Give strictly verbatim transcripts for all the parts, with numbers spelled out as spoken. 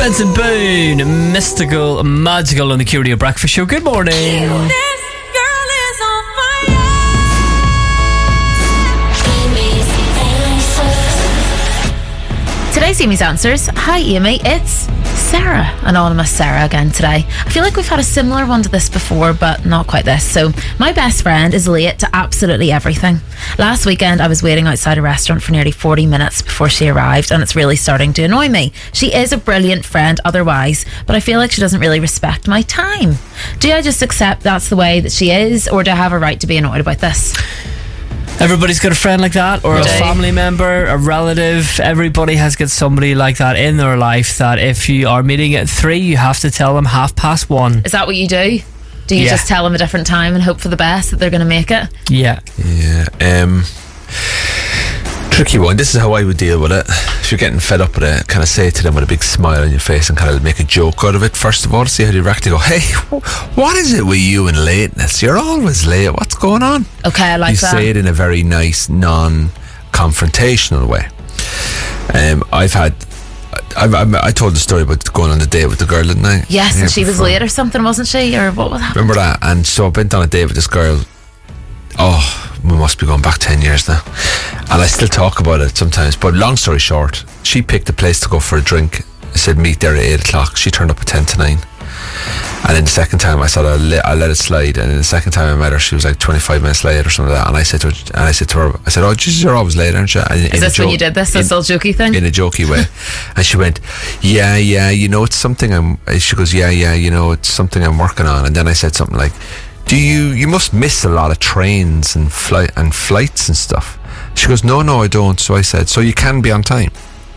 Benson Boone, mystical, magical on the Q Radio Breakfast Show. Good morning. Today's Amy's Answers. Hi Amy, it's Sarah, anonymous Sarah again today. I feel like we've had a similar one to this before, but not quite this. So, my best friend is late to absolutely everything. Last weekend I was waiting outside a restaurant for nearly forty minutes before she arrived, and it's really starting to annoy me. She is a brilliant friend otherwise, but I feel like she doesn't really respect my time. Do I just accept that's the way that she is, or do I have a right to be annoyed about this? Everybody's got a friend like that, or a Right. family member, a relative. Everybody has got somebody like that in their life that if you are meeting at three, you have to tell them half past one. Is that what you do? Do you Yeah. just tell them a different time and hope for the best that they're going to make it? Yeah. Yeah. Um, tricky one. This is how I would deal with it. If you're getting fed up with it, kind of say it to them with a big smile on your face and kind of make a joke out of it first of all to see how they react. To go, hey, what is it with you and lateness? You're always late. What's going on? Okay, I like you that. say it in a very nice, non-confrontational way. Um, I've had. I, I, I told the story about going on the date with the girl, didn't I? Yes, Yeah, and she was before. late or something, wasn't she? Or what was happening? Remember that? And so I went on a date with this girl. Oh, we must be going back ten years now. And I still talk about it sometimes. But long story short, she picked a place to go for a drink. I said meet there at eight o'clock. She turned up at ten to nine. And then the second time I said I'll let, I'll let it slide. And then the second time I met her, she was like twenty-five minutes late or something like that. And I said to her, and I said to her, I said, oh, Jesus, you're always late, aren't you? And Is this when you did this? This little jokey thing? In a jokey way. And she went, yeah, yeah, you know, it's something I'm, she goes, yeah, yeah, you know, it's something I'm working on. And then I said something like, do you, you must miss a lot of trains and flight and flights and stuff. She goes, no, no, I don't. So I said, so you can be on time.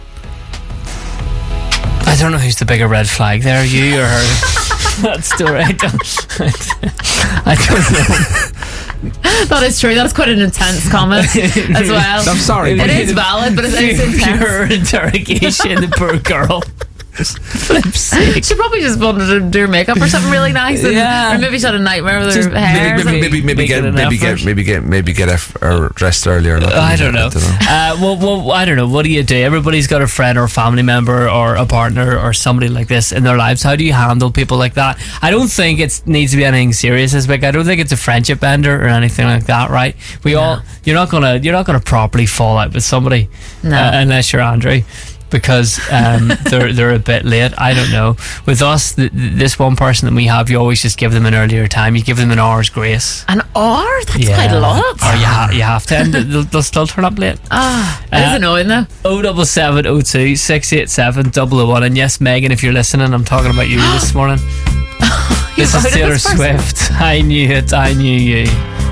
I don't know who's the bigger red flag there, you or her. That story, I don't, I don't know. That is true. That's quite an intense comment as well. I'm sorry. It is valid, but it's, it's intense. Pure interrogation, the poor girl. Flip's sake. She probably just wanted to do her makeup or something really nice, and, Yeah. or maybe she had a nightmare with Just her hair. or Maybe, maybe, something. maybe, maybe Make get, it an maybe effort. get, maybe get, maybe get her, her dressed earlier. Not I don't know. I don't know. Uh, well, well, I don't know. What do you do? Everybody's got a friend or a family member or a partner or somebody like this in their lives. How do you handle people like that? I don't think it needs to be anything serious this week. I don't think it's a friendship ender or anything like that, right? We all you're not gonna you're not gonna properly fall out with somebody No. uh, unless you're Andrew. Because um, they're they're a bit late. I don't know. With us, th- th- this one person that we have, you always just give them an earlier time. You give them an hour's grace. An hour? That's quite a lot. Or you, ha- you have to, and they'll, they'll still turn up late. Ah, it is Uh, annoying though. oh double seven oh two six eight seven double oh one. And yes, Megan, if you're listening, I'm talking about you this morning. This is voted Taylor this person? Swift. I knew it. I knew you.